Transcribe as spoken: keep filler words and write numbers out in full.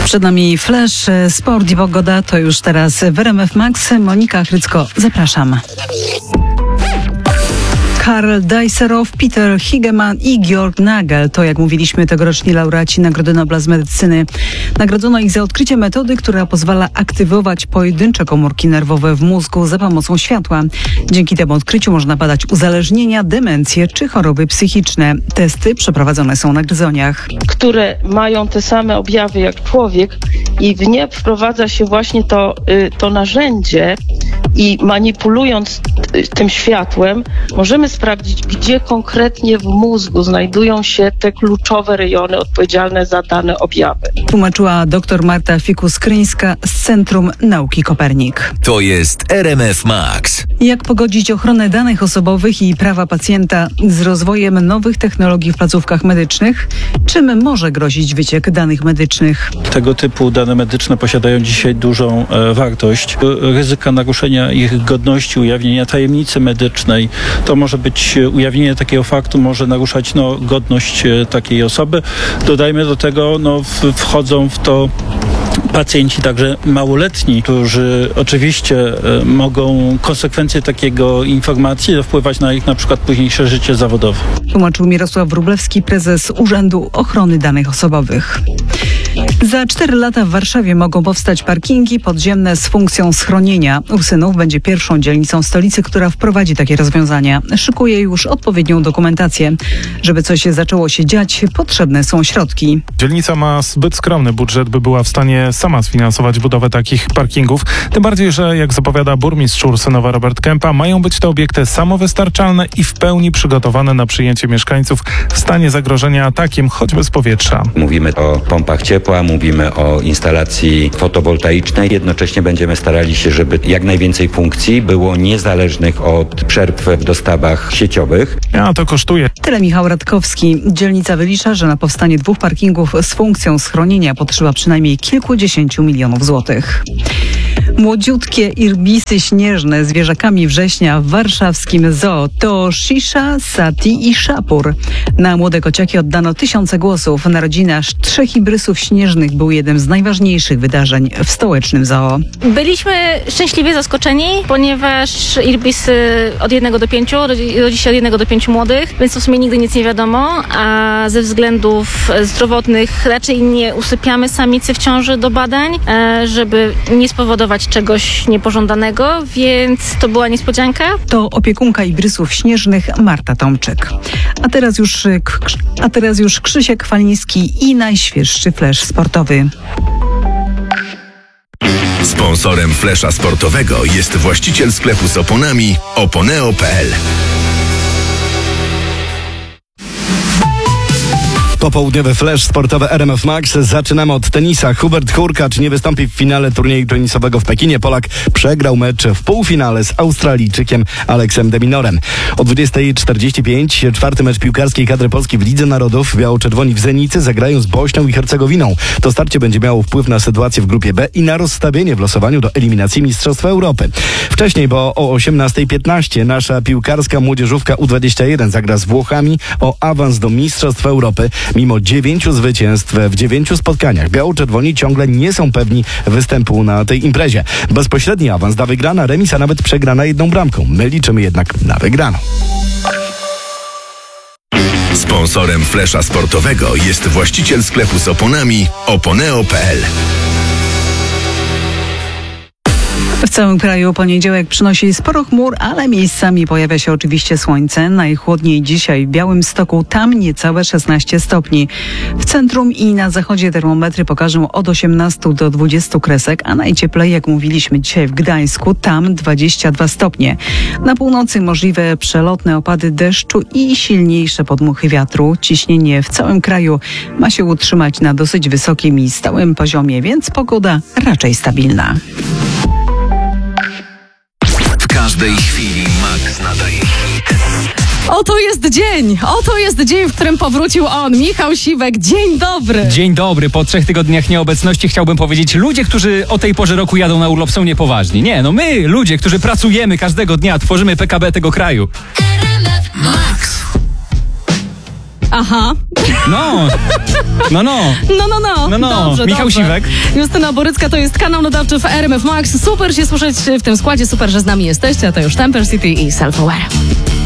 Przed nami Flash, sport i pogoda, to już teraz w R M F Max. Monika Chrycko, zapraszam. Karl Dijsselhoff, Peter Higeman i Georg Nagel to, jak mówiliśmy, tegoroczni laureaci Nagrody Nobla z medycyny. Nagrodzono ich za odkrycie metody, która pozwala aktywować pojedyncze komórki nerwowe w mózgu za pomocą światła. Dzięki temu odkryciu można badać uzależnienia, demencje czy choroby psychiczne. Testy przeprowadzone są na gryzoniach, które mają te same objawy jak człowiek, i w nie wprowadza się właśnie to, to narzędzie i manipulując tym światłem możemy sprawdzić, gdzie konkretnie w mózgu znajdują się te kluczowe rejony odpowiedzialne za dane objawy. Tłumaczyła dr Marta Fikus-Kryńska z Centrum Nauki Kopernik. To jest R M F Max. Jak pogodzić ochronę danych osobowych i prawa pacjenta z rozwojem nowych technologii w placówkach medycznych? Czym może grozić wyciek danych medycznych? Tego typu dane medyczne posiadają dzisiaj dużą e, wartość. Ryzyka naruszenia ich godności, ujawnienia tajemnicy medycznej, to może być ujawnienie takiego faktu, może naruszać no, godność e, takiej osoby. Dodajmy do tego, no, w, wchodzą w to pacjenci także małoletni, którzy oczywiście e, mogą konsekwencje takiego informacji wpływać na ich na przykład późniejsze życie zawodowe. Tłumaczył Mirosław Wróblewski, prezes Urzędu Ochrony Danych Osobowych. Za cztery lata w Warszawie mogą powstać parkingi podziemne z funkcją schronienia. Ursynów będzie pierwszą dzielnicą stolicy, która wprowadzi takie rozwiązania. Szykuje już odpowiednią dokumentację. Żeby coś zaczęło się dziać, potrzebne są środki. Dzielnica ma zbyt skromny budżet, by była w stanie sama sfinansować budowę takich parkingów. Tym bardziej, że jak zapowiada burmistrz Ursynowa Robert Kępa, mają być te obiekty samowystarczalne i w pełni przygotowane na przyjęcie mieszkańców w stanie zagrożenia atakiem, choćby z powietrza. Mówimy o pompach ciepła, mówimy o instalacji fotowoltaicznej. Jednocześnie będziemy starali się, żeby jak najwięcej funkcji było niezależnych od przerw w dostawach sieciowych. A to kosztuje. Tyle Michał Radkowski. Dzielnica wylicza, że na powstanie dwóch parkingów z funkcją schronienia potrzeba przynajmniej kilkudziesięciu milionów złotych. Młodziutkie irbisy śnieżne z zwierzakami września w warszawskim zoo to Shisha, Sati i Szapur. Na młode kociaki oddano tysiące głosów. Narodziny aż trzech ibrysów śnieżnych był jednym z najważniejszych wydarzeń w stołecznym zoo. Byliśmy szczęśliwie zaskoczeni, ponieważ irbisy od jednego do pięciu, rodzi się od jednego do pięciu młodych, więc w sumie nigdy nic nie wiadomo, a ze względów zdrowotnych raczej nie usypiamy samicy w ciąży do badań, żeby nie spowodować czegoś niepożądanego, więc to była niespodzianka. To opiekunka ibrysów śnieżnych Marta Tomczyk. A teraz już, a teraz już Krzysiek Chwaliński i najświeższy flash sportowy. Sponsorem flesza sportowego jest właściciel sklepu z oponami oponeo kropka p l. Popołudniowy flash sportowy R M F Max. Zaczynamy od tenisa. Hubert Hurkacz nie wystąpi w finale turnieju tenisowego w Pekinie. Polak przegrał mecz w półfinale z Australijczykiem Aleksem de Minorem. O dwudziestej czterdzieści pięć czwarty mecz piłkarskiej kadry Polski w Lidze Narodów. Biało-czerwoni w Zenicy zagrają z Bośnią i Hercegowiną. To starcie będzie miało wpływ na sytuację w grupie B i na rozstawienie w losowaniu do eliminacji Mistrzostwa Europy. Wcześniej, bo o osiemnastej piętnaście nasza piłkarska młodzieżówka U dwadzieścia jeden zagra z Włochami o awans do Mistrzostw Europy. Mimo dziewięciu zwycięstw w dziewięciu spotkaniach, biało-czerwoni ciągle nie są pewni występu na tej imprezie. Bezpośredni awans da wygrana, remis, a nawet przegrana jedną bramką. My liczymy jednak na wygraną. Sponsorem flesza sportowego jest właściciel sklepu z oponami oponeo kropka p l. W całym kraju poniedziałek przynosi sporo chmur, ale miejscami pojawia się oczywiście słońce. Najchłodniej dzisiaj w Białymstoku, tam niecałe szesnaście stopni. W centrum i na zachodzie termometry pokażą od osiemnastu do dwudziestu kresek, a najcieplej, jak mówiliśmy dzisiaj w Gdańsku, tam dwadzieścia dwa stopnie. Na północy możliwe przelotne opady deszczu i silniejsze podmuchy wiatru. Ciśnienie w całym kraju ma się utrzymać na dosyć wysokim i stałym poziomie, więc pogoda raczej stabilna. W każdej chwili Max nadaje hit. Oto jest dzień, oto jest dzień, w którym powrócił on, Michał Siwek. Dzień dobry. Dzień dobry. Po trzech tygodniach nieobecności chciałbym powiedzieć, ludzie, którzy o tej porze roku jadą na urlop, są niepoważni. Nie, no my, ludzie, którzy pracujemy każdego dnia, tworzymy P K B tego kraju. Max. Aha. No, no, no. No, no, no. No, no. Dobrze, Michał dobrze. Siwek. Justyna Borycka, to jest kanał nadawczy w R M F Max. Super się słyszeć w tym składzie, super, że z nami jesteście. A to już Temper City i Self Aware.